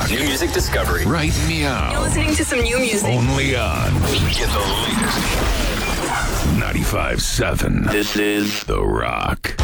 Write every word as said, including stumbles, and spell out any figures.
Rock. New music discovery. Right meow. You're listening to some new music. Only on Get the latest. ninety-five point seven. This is The Rock.